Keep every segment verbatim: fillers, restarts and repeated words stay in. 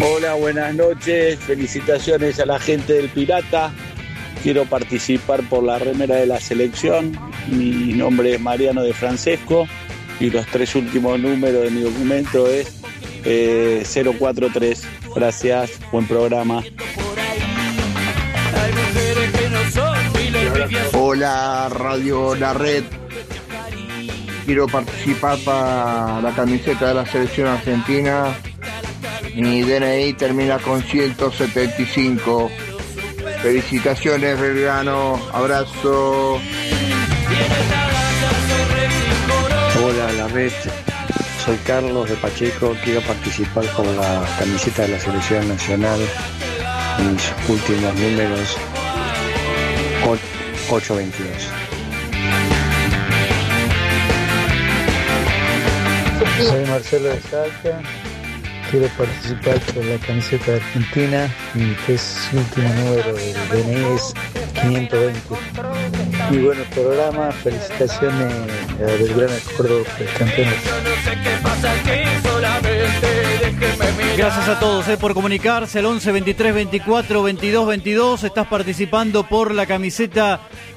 Hola, buenas noches. Felicitaciones a la gente del Pirata. Quiero participar por la remera de la selección. Mi nombre es Mariano de Francesco y los tres últimos números de mi documento es eh, cero cuatro tres. Gracias, buen programa. Hola, Radio La Red. Quiero participar para la camiseta de la selección argentina. Mi D N I termina con ciento setenta y cinco. Felicitaciones, Belgrano. Abrazo. Hola, La Red. Soy Carlos de Pacheco. Quiero participar con la camiseta de la selección nacional. Mis últimos números ocho veintidós. Soy Marcelo de Salta. Quiero participar por la camiseta de Argentina. Mi tres último número del D N I es quinientos veinte. Muy buen programa. Felicitaciones a Belgrano de Córdoba por el campeonato. Gracias a todos eh, por comunicarse al once veintitrés veinticuatro veintidós veintidós. Estás participando por la camiseta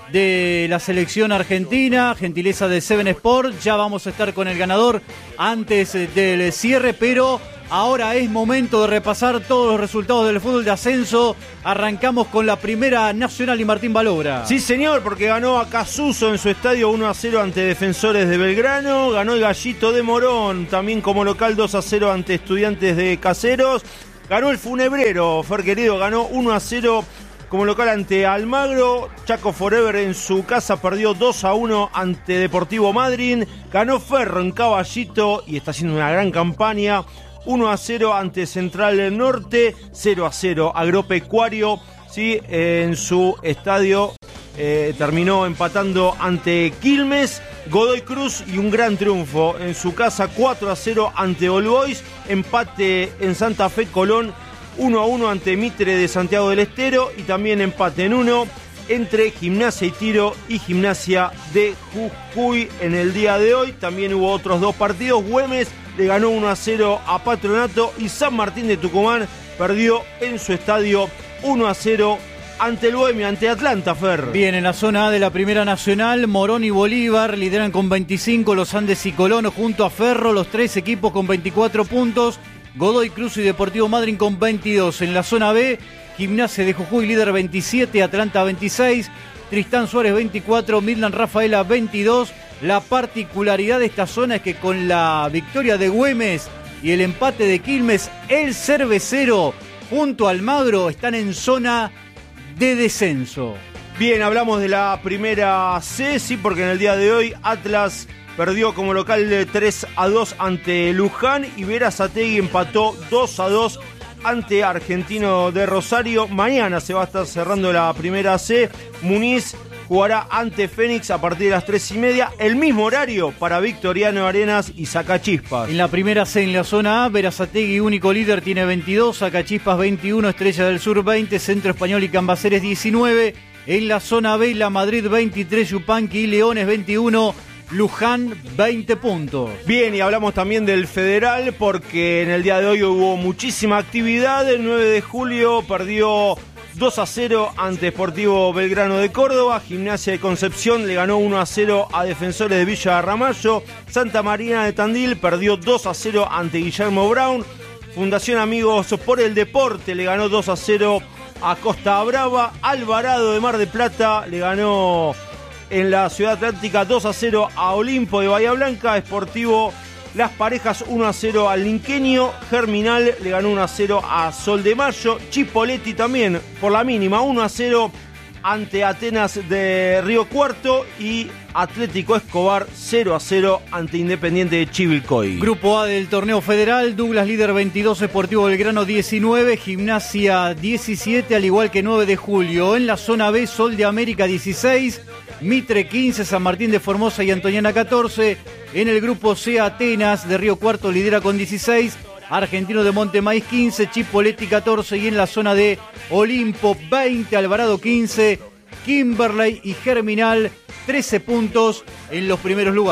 de la selección argentina, gentileza de Seven Sport. Ya vamos a estar con el ganador antes del cierre, pero ahora es momento de repasar todos los resultados del fútbol de ascenso. Arrancamos con la Primera Nacional y Martín Balogra. Sí, señor, porque ganó a Casuso en su estadio uno a cero ante Defensores de Belgrano. Ganó el Gallito de Morón, también como local dos a cero ante Estudiantes de Caseros. Ganó el Funebrero, Fer querido, ganó uno a cero como local ante Almagro. Chaco Forever en su casa perdió dos a uno ante Deportivo Madryn. Ganó Ferro en Caballito y está haciendo una gran campaña. uno a cero ante Central del Norte, cero a cero Agropecuario, ¿sí? En su estadio eh, terminó empatando ante Quilmes. Godoy Cruz y un gran triunfo en su casa, cuatro a cero ante All Boys. Empate en Santa Fe Colón, uno a uno ante Mitre de Santiago del Estero. Y también empate en uno entre Gimnasia y Tiro y Gimnasia de Jujuy en el día de hoy. También hubo otros dos partidos. Güemes le ganó uno a cero a Patronato y San Martín de Tucumán perdió en su estadio uno a cero ante el Bohemia, ante Atlanta, Fer. Bien, en la zona A de la Primera Nacional, Morón y Bolívar lideran con veinticinco, los Andes y Colón junto a Ferro, los tres equipos con veinticuatro puntos, Godoy Cruz y Deportivo Madryn con veintidós. En la zona B, Gimnasia de Jujuy líder veintisiete, Atlanta veintiséis, Tristán Suárez veinticuatro, Midland Rafaela veintidós. La particularidad de esta zona es que con la victoria de Güemes y el empate de Quilmes, el Cervecero junto al Almagro están en zona de descenso. Bien, hablamos de la Primera C, sí, porque en el día de hoy Atlas perdió como local de tres a dos ante Luján y Berazategui empató dos a dos ante Argentino de Rosario. Mañana se va a estar cerrando la Primera C. Muniz jugará ante Fénix a partir de las tres y media. El mismo horario para Victoriano Arenas y Sacachispas. En la Primera C, en la zona A, Berazategui, único líder, tiene veintidós, Sacachispas veintiuno, Estrella del Sur veinte, Centro Español y Cambaceres diecinueve. En la zona B, La Madrid veintitrés, Yupanqui y Leones veintiuno, Luján veinte puntos. Bien, y hablamos también del Federal porque en el día de hoy hubo muchísima actividad. El nueve de julio perdió dos a cero ante Sportivo Belgrano de Córdoba. Gimnasia de Concepción le ganó uno a cero a Defensores de Villa Ramallo. Santa Marina de Tandil perdió dos a cero ante Guillermo Brown. Fundación Amigos por el Deporte le ganó dos a cero a Costa Brava. Alvarado de Mar del Plata le ganó en la Ciudad Atlántica dos a cero a Olimpo de Bahía Blanca. Sportivo Las Parejas uno a cero al Linqueño. Germinal le ganó uno a cero a Sol de Mayo. Chipoletti también por la mínima uno a cero ante Atenas de Río Cuarto. Y Atlético Escobar cero a cero ante Independiente de Chivilcoy. Grupo A del torneo federal, Douglas líder veintidós, Sportivo Belgrano diecinueve, Gimnasia diecisiete, al igual que nueve de julio. En la zona B, Sol de América dieciséis, Mitre quince, San Martín de Formosa y Antoniana catorce. En el grupo C, Atenas de Río Cuarto lidera con dieciséis, Argentino de Montemaíz quince, Chipoletti catorce. Y en la zona D, Olimpo veinte, Alvarado quince, Kimberley y Germinal trece puntos en los primeros lugares.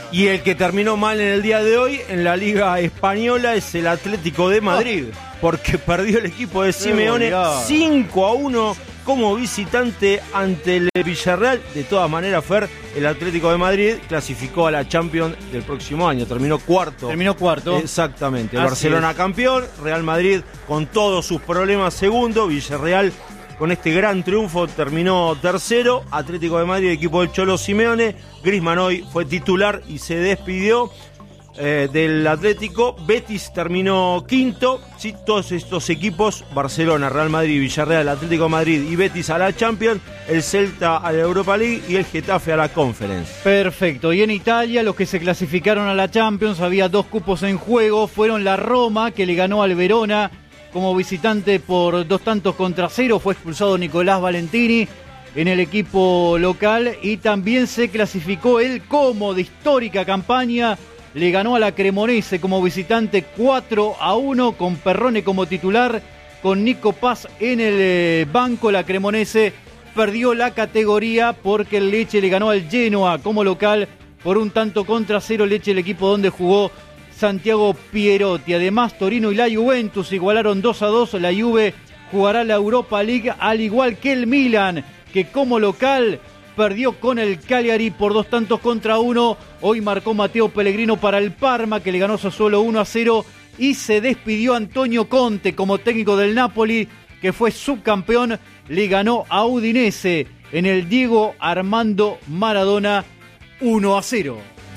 Y el que terminó mal en el día de hoy en la Liga Española es el Atlético de Madrid, porque perdió el equipo de Simeone cinco a uno como visitante ante el Villarreal. De todas maneras, Fer, el Atlético de Madrid clasificó a la Champions del próximo año, terminó cuarto. Terminó cuarto. Exactamente, Así Barcelona es. campeón, Real Madrid con todos sus problemas segundo, Villarreal con este gran triunfo terminó tercero, Atlético de Madrid, equipo del Cholo Simeone. Griezmann hoy fue titular y se despidió eh, del Atlético. Betis terminó quinto. Sí, todos estos equipos, Barcelona, Real Madrid, Villarreal, Atlético de Madrid y Betis a la Champions, el Celta a la Europa League y el Getafe a la Conference. Perfecto. Y en Italia, los que se clasificaron a la Champions, había dos cupos en juego. Fueron la Roma, que le ganó al Verona como visitante por dos tantos contra cero. Fue expulsado Nicolás Valentini en el equipo local. Y también se clasificó el Como, de histórica campaña. Le ganó a la Cremonese como visitante cuatro a uno, con Perrone como titular, con Nico Paz en el eh, banco. La Cremonese perdió la categoría porque el Lecce le ganó al Genoa como local por un tanto contra cero. Lecce, el equipo donde jugó Santiago Pierotti. Además, Torino y la Juventus igualaron dos a dos. La Juve jugará la Europa League, al igual que el Milan, que como local perdió con el Cagliari por dos tantos contra uno. Hoy marcó Matteo Pellegrino para el Parma, que le ganó Sassuolo uno a cero. Y se despidió Antonio Conte como técnico del Napoli, que fue subcampeón. Le ganó a Udinese en el Diego Armando Maradona uno a cero.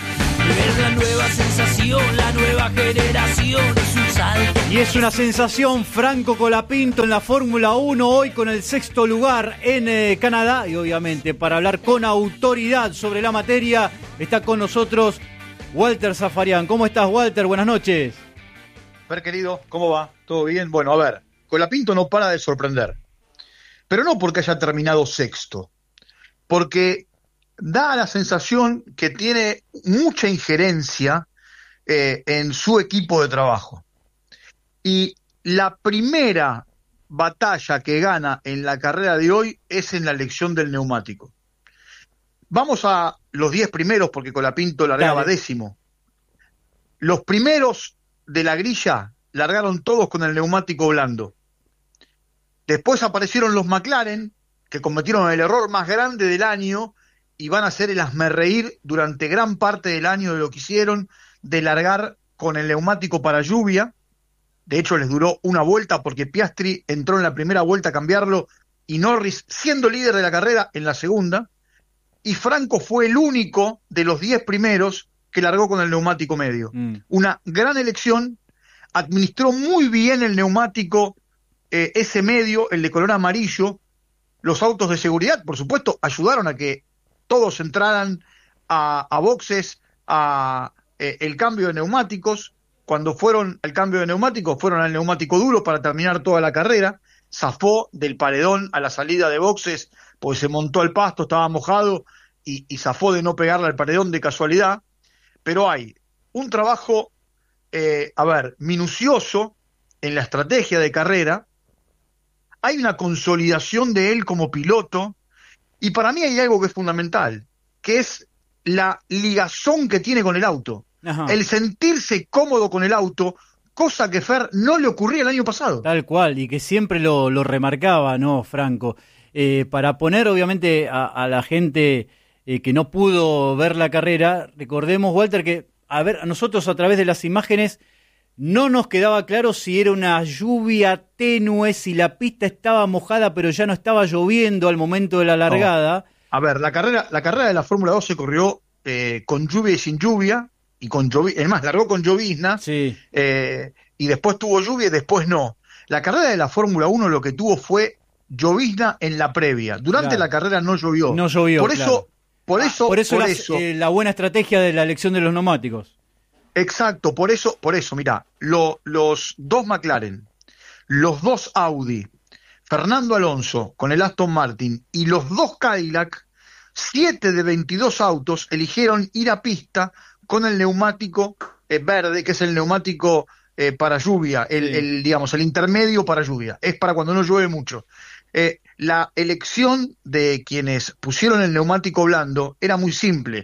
Es la nueva sensación, la nueva generación, es un salto. Y es una sensación Franco Colapinto en la Fórmula uno, hoy con el sexto lugar en eh, Canadá. Y obviamente, para hablar con autoridad sobre la materia, está con nosotros Walter Zafarian. ¿Cómo estás, Walter? Buenas noches. Fer, querido, ¿cómo va? ¿Todo bien? Bueno, a ver, Colapinto no para de sorprender. Pero no porque haya terminado sexto, porque da la sensación que tiene mucha injerencia eh, en su equipo de trabajo. Y la primera batalla que gana en la carrera de hoy es en la elección del neumático. Vamos a los diez primeros, porque Colapinto largaba Dale. décimo. Los primeros de la grilla largaron todos con el neumático blando. Después aparecieron los McLaren, que cometieron el error más grande del año y van a hacer el hazmerreír durante gran parte del año de lo que hicieron, de largar con el neumático para lluvia. De hecho, les duró una vuelta porque Piastri entró en la primera vuelta a cambiarlo y Norris, siendo líder de la carrera, en la segunda. Y Franco fue el único de los diez primeros que largó con el neumático medio. Mm. Una gran elección, administró muy bien el neumático, eh, ese medio, el de color amarillo. Los autos de seguridad, por supuesto, ayudaron a que todos entraran a, a boxes, a eh, el cambio de neumáticos. Cuando fueron al cambio de neumáticos, fueron al neumático duro para terminar toda la carrera. Zafó del paredón a la salida de boxes, porque se montó al pasto, estaba mojado, y, y zafó de no pegarle al paredón de casualidad. Pero hay un trabajo, eh, a ver, minucioso en la estrategia de carrera. Hay una consolidación de él como piloto. Y para mí hay algo que es fundamental, que es la ligazón que tiene con el auto. Ajá. El sentirse cómodo con el auto, cosa que Fer no le ocurría el año pasado. Tal cual, y que siempre lo, lo remarcaba, ¿no, Franco? Eh, para poner, obviamente, a, a la gente eh, que no pudo ver la carrera, recordemos, Walter, que a ver, a nosotros a través de las imágenes no nos quedaba claro si era una lluvia tenue, si la pista estaba mojada pero ya no estaba lloviendo al momento de la largada. No. A ver, la carrera, la carrera de la Fórmula dos se corrió eh, con lluvia y sin lluvia, y con llovizna, es más, largó con llovizna, sí. eh, y después tuvo lluvia y después no. La carrera de la Fórmula uno lo que tuvo fue llovizna en la previa. Durante claro. la carrera no llovió. No llovió, Por eso, claro. por eso, ah, por eso, por la, eso eh, la buena estrategia de la elección de los neumáticos. Exacto, por eso, por eso, mirá, lo, los dos McLaren, los dos Audi, Fernando Alonso con el Aston Martin y los dos Cadillac, siete de veintidós autos eligieron ir a pista con el neumático eh, verde, que es el neumático eh, para lluvia, el, sí. el, digamos, el intermedio para lluvia, es para cuando no llueve mucho. Eh, la elección de quienes pusieron el neumático blando era muy simple,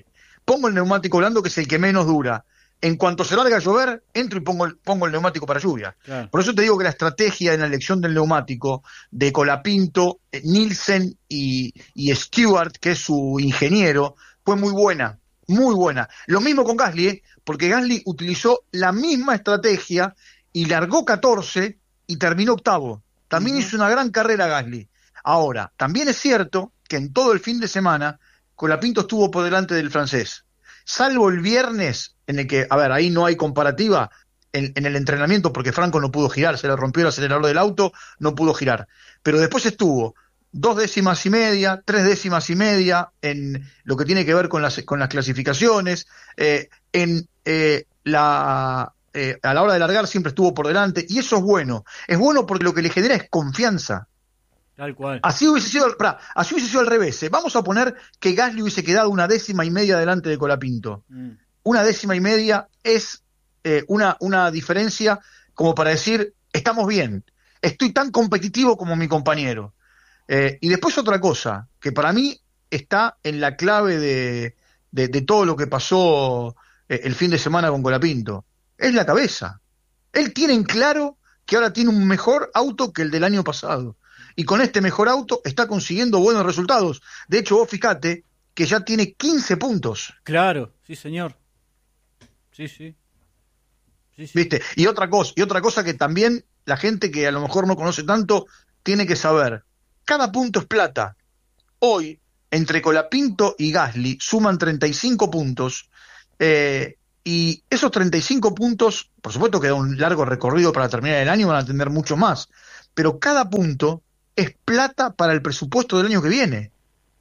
pongo el neumático blando, que es el que menos dura. En cuanto se larga a llover, entro y pongo el, pongo el neumático para lluvia. Claro. Por eso te digo que la estrategia en la elección del neumático de Colapinto, Nielsen y, y Stewart, que es su ingeniero, fue muy buena, muy buena. Lo mismo con Gasly, ¿eh? Porque Gasly utilizó la misma estrategia y largó catorce y terminó octavo. También uh-huh. hizo una gran carrera Gasly. Ahora, también es cierto que en todo el fin de semana Colapinto estuvo por delante del francés. Salvo el viernes, en el que, a ver, ahí no hay comparativa en, en el entrenamiento, porque Franco no pudo girar, se le rompió el acelerador del auto, no pudo girar. Pero después estuvo dos décimas y media, tres décimas y media en lo que tiene que ver con las, con las clasificaciones, eh, en eh, la... Eh, a la hora de largar siempre estuvo por delante, y eso es bueno. Es bueno porque lo que le genera es confianza. Tal cual. Así hubiese sido, pra, así hubiese sido al revés. ¿eh? Vamos a poner que Gasly hubiese quedado una décima y media delante de Colapinto. Mm. Una décima y media es eh, una, una diferencia como para decir, estamos bien, estoy tan competitivo como mi compañero. Eh, y después otra cosa, que para mí está en la clave de, de, de todo lo que pasó eh, el fin de semana con Colapinto, es la cabeza. Él tiene en claro que ahora tiene un mejor auto que el del año pasado. Y con este mejor auto está consiguiendo buenos resultados. De hecho, vos fijate que ya tiene quince puntos. Claro, sí, señor. Sí, sí. sí, sí. ¿Viste? Y otra cosa, y otra cosa que también la gente que a lo mejor no conoce tanto tiene que saber. Cada punto es plata. Hoy, entre Colapinto y Gasly, suman treinta y cinco puntos. Eh, y esos treinta y cinco puntos, por supuesto que da un largo recorrido para terminar el año, van a tener mucho más. Pero cada punto es plata para el presupuesto del año que viene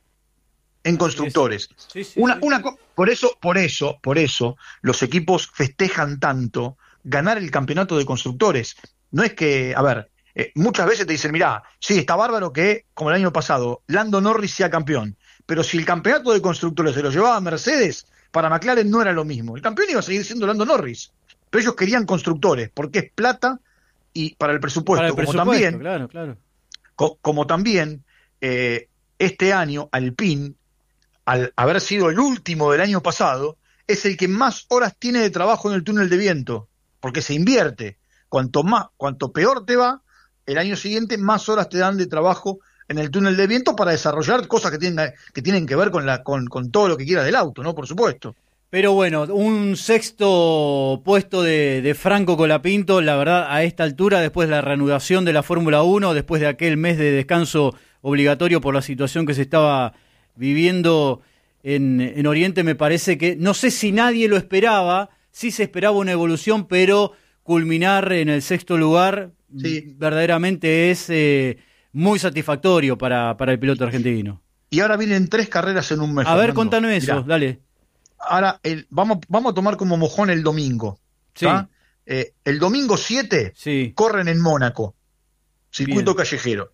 en constructores. Sí, sí, una, sí. Una, por eso, por eso, por eso, los equipos festejan tanto ganar el campeonato de constructores. No es que, a ver, eh, muchas veces te dicen, mirá, sí, está bárbaro que, como el año pasado, Lando Norris sea campeón, pero si el campeonato de constructores se lo llevaba Mercedes, para McLaren no era lo mismo. El campeón iba a seguir siendo Lando Norris, pero ellos querían constructores, porque es plata y para el presupuesto, para el como presupuesto, también, claro, claro. Co- como también eh, este año Alpine, al haber sido el último del año pasado, es el que más horas tiene de trabajo en el túnel de viento, porque se invierte. Cuanto más, cuanto peor te va, el año siguiente más horas te dan de trabajo en el túnel de viento para desarrollar cosas que tienen que, tienen que ver con, la, con, con todo lo que quiera del auto, ¿no? Por supuesto. Pero bueno, un sexto puesto de, de Franco Colapinto, la verdad, a esta altura, después de la reanudación de la Fórmula uno, después de aquel mes de descanso obligatorio por la situación que se estaba viviendo en, en Oriente, me parece que, no sé si nadie lo esperaba, sí se esperaba una evolución, pero culminar en el sexto lugar sí. verdaderamente es eh, muy satisfactorio para, para el piloto argentino. Y ahora vienen tres carreras en un mes. A ver, contanos eso, Mirá. dale. Ahora, el, vamos, vamos a tomar como mojón el domingo. Sí. Eh, el domingo siete sí. corren en Mónaco, circuito Bien. callejero.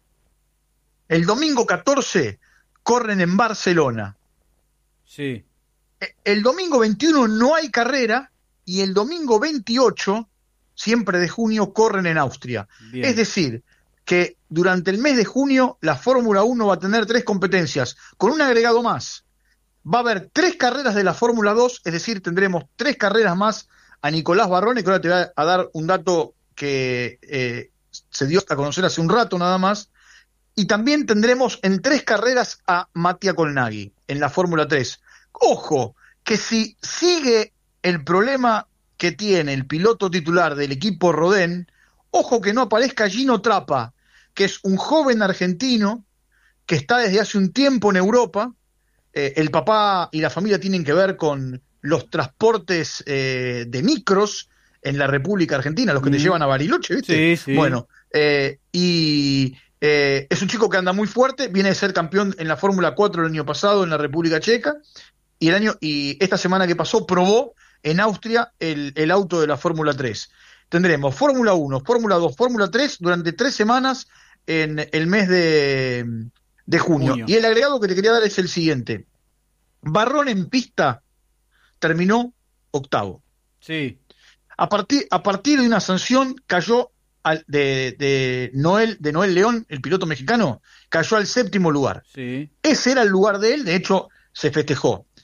El domingo catorce corren en Barcelona. Sí. El domingo veintiuno no hay carrera y el domingo veintiocho, siempre de junio, corren en Austria. Bien. Es decir, que durante el mes de junio la Fórmula uno va a tener tres competencias, con un agregado más. Va a haber tres carreras de la Fórmula dos, es decir, tendremos tres carreras más a Nicolás Barrone, que ahora te voy a dar un dato que eh, se dio a conocer hace un rato nada más, y también tendremos en tres carreras a Mattia Colnaghi en la Fórmula tres. Ojo, que si sigue el problema que tiene el piloto titular del equipo Rodén, ojo que no aparezca Gino Trappa, que es un joven argentino que está desde hace un tiempo en Europa. Eh, el papá y la familia tienen que ver con los transportes eh, de micros en la República Argentina, los que mm. te llevan a Bariloche, ¿viste? Sí, sí. Bueno, eh, y eh, es un chico que anda muy fuerte, viene de ser campeón en la Fórmula cuatro el año pasado en la República Checa, y el año y esta semana que pasó probó en Austria el, el auto de la Fórmula tres. Tendremos Fórmula uno, Fórmula dos, Fórmula tres durante tres semanas en el mes de... de junio. junio. Y el agregado que te quería dar es el siguiente. Barrón en pista terminó octavo. Sí. A partir, a partir de una sanción cayó al, de, de, Noel, de Noel León, el piloto mexicano, cayó al séptimo lugar. Sí. Ese era el lugar de él, de hecho se festejó.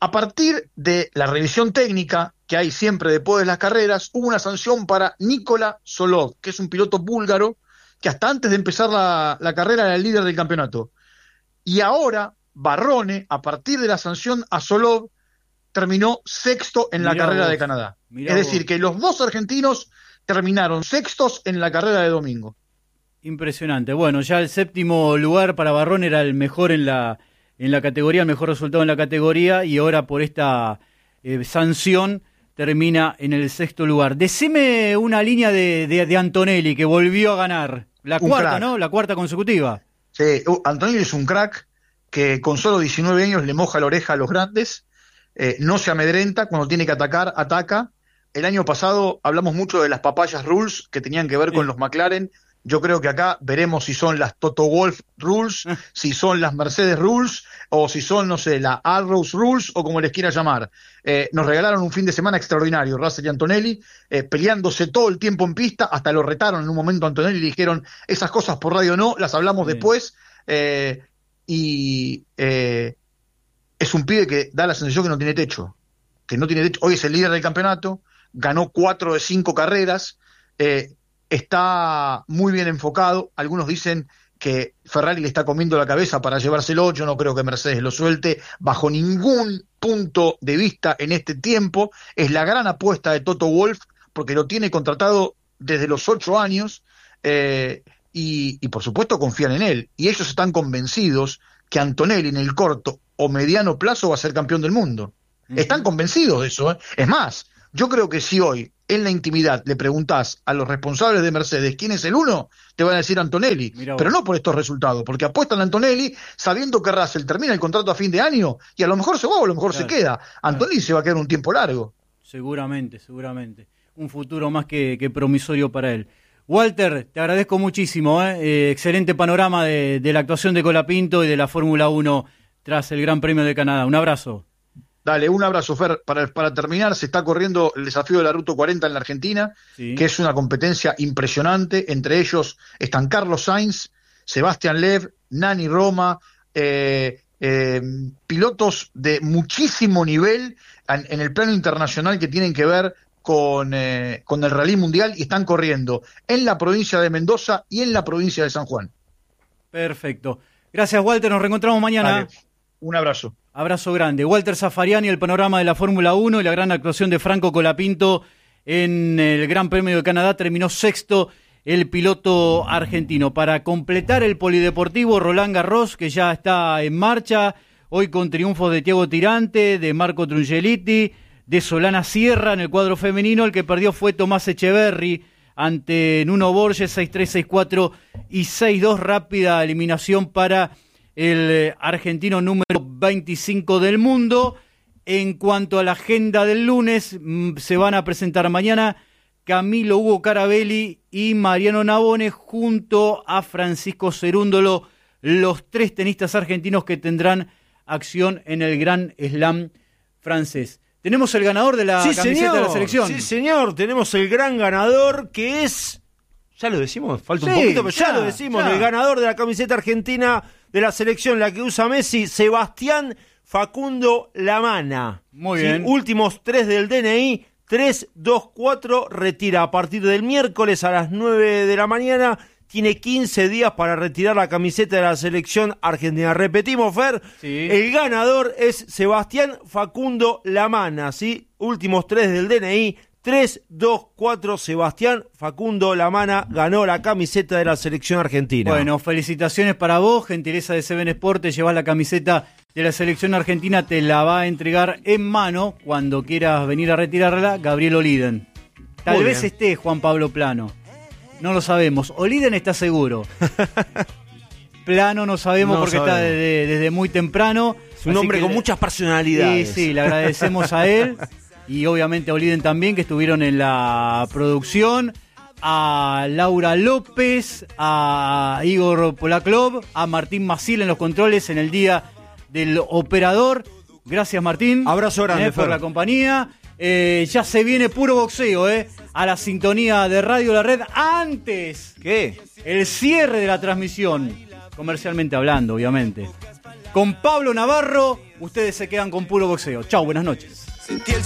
A partir de la revisión técnica que hay siempre después de las carreras, hubo una sanción para Nikola Solov, que es un piloto búlgaro que hasta antes de empezar la, la carrera era el líder del campeonato. Y ahora Barrone, a partir de la sanción a Solov, terminó sexto en la Mirá carrera vos, de Canadá. mirá Es decir, vos. que los dos argentinos terminaron sextos en la carrera de domingo. Impresionante. Bueno, ya el séptimo lugar para Barrón era el mejor en la, en la categoría, el mejor resultado en la categoría, y ahora por esta eh, sanción termina en el sexto lugar. Decime una línea de, de, de Antonelli, que volvió a ganar. La Un cuarta, crack. ¿no? La cuarta consecutiva. Sí, uh, Antonelli es un crack que con solo diecinueve años le moja la oreja a los grandes, eh, no se amedrenta, cuando tiene que atacar, ataca. El año pasado hablamos mucho de las papayas rules que tenían que ver Sí. con los McLaren. Yo creo que acá veremos si son las Toto Wolff rules, si son las Mercedes rules, o si son, no sé, la Arrows rules, o como les quiera llamar. Eh, nos regalaron un fin de semana extraordinario, Russell y Antonelli, eh, peleándose todo el tiempo en pista, hasta lo retaron en un momento a Antonelli y le dijeron, esas cosas por radio no, las hablamos Bien. después, eh, y eh, es un pibe que da la sensación que no tiene techo, que no tiene techo. Hoy es el líder del campeonato, ganó cuatro de cinco carreras, eh, está muy bien enfocado. Algunos dicen que Ferrari le está comiendo la cabeza para llevárselo. Yo no creo que Mercedes lo suelte bajo ningún punto de vista en este tiempo. Es la gran apuesta de Toto Wolff porque lo tiene contratado desde los ocho años eh, y, y por supuesto confían en él. Y ellos están convencidos que Antonelli en el corto o mediano plazo va a ser campeón del mundo. Uh-huh. Están convencidos de eso, ¿eh? Es más, yo creo que si hoy en la intimidad le preguntás a los responsables de Mercedes quién es el uno, te van a decir Antonelli, pero no por estos resultados, porque apuestan a Antonelli sabiendo que Russell termina el contrato a fin de año y a lo mejor se va o a lo mejor claro, se queda. Antonelli claro. se va a quedar un tiempo largo. Seguramente, seguramente. Un futuro más que, que promisorio para él. Walter, te agradezco muchísimo, ¿eh? Eh, excelente panorama de, de la actuación de Colapinto y de la Fórmula uno tras el Gran Premio de Canadá. Un abrazo. Dale, un abrazo, Fer. Para, para terminar, se está corriendo el desafío de la Ruta cuarenta en la Argentina, sí. que es una competencia impresionante. Entre ellos están Carlos Sainz, Sebastián Loeb, Nani Roma, eh, eh, pilotos de muchísimo nivel en, en el plano internacional que tienen que ver con, eh, con el Rally Mundial y están corriendo en la provincia de Mendoza y en la provincia de San Juan. Perfecto. Gracias, Walter. Nos reencontramos mañana. Dale. Un abrazo. Abrazo grande. Walter Zafariani, el panorama de la Fórmula uno y la gran actuación de Franco Colapinto en el Gran Premio de Canadá. Terminó sexto el piloto argentino. Para completar el polideportivo, Roland Garros, que ya está en marcha, hoy con triunfos de Thiago Tirante, de Marco Trungeliti, de Solana Sierra. En el cuadro femenino, el que perdió fue Tomás Echeverry ante Nuno Borges, seis tres, seis cuatro y seis dos. Rápida eliminación para el argentino número veinticinco del mundo. En cuanto a la agenda del lunes, se van a presentar mañana Camilo Hugo Carabelli y Mariano Navone junto a Francisco Cerúndolo, los tres tenistas argentinos que tendrán acción en el Gran Slam francés. Tenemos el ganador de la sí, camiseta señor. de la selección. Sí, señor, tenemos el gran ganador que es... Ya lo decimos, falta un sí, poquito, pero ya, ya lo decimos. Ya. El ganador de la camiseta argentina de la selección, la que usa Messi, Sebastián Facundo Lamana. Muy ¿Sí? bien. Últimos tres del D N I, tres dos cuatro, retira a partir del miércoles a las nueve de la mañana. Tiene quince días para retirar la camiseta de la selección argentina. Repetimos, Fer, sí. El ganador es Sebastián Facundo Lamana, ¿sí? Últimos tres del D N I, tres dos cuatro, Sebastián Facundo Lamana ganó la camiseta de la selección argentina. Bueno, felicitaciones para vos, gentileza de Seven Sport, te llevas la camiseta de la selección argentina, te la va a entregar en mano cuando quieras venir a retirarla Gabriel Oliden. Tal Muy vez bien. esté Juan Pablo Plano, no lo sabemos. Oliden está seguro. Plano no sabemos no porque sabemos. está desde, desde muy temprano. Es un hombre con le, muchas personalidades. Sí, sí, le agradecemos a él. Y obviamente a Oliden también, que estuvieron en la producción, a Laura López, a Igor Polaklov, a Martín Maciel en los controles en el día del operador. Gracias, Martín. Abrazo grande, eh, por la compañía. Eh, ya se viene puro boxeo, eh, a la sintonía de Radio La Red. Antes, ¿qué? El cierre de la transmisión, comercialmente hablando, obviamente. con Pablo Navarro. Ustedes se quedan con puro boxeo. Chau, buenas noches.